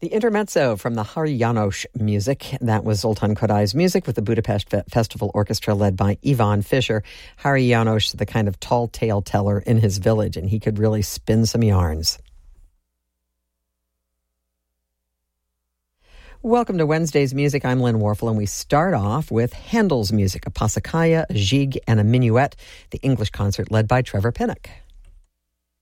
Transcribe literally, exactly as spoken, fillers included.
The intermezzo from the Hari János music. That was Zoltán Kodai's music with the Budapest Fe- Festival Orchestra led by Ivan Fischer. Hari János, the kind of tall tale teller in his village, and he could really spin some yarns. Welcome to Wednesday's Music. I'm Lynn Warfel, and we start off with Handel's music, a passacaglia, a gigue, and a minuet, the English concert led by Trevor Pinnock.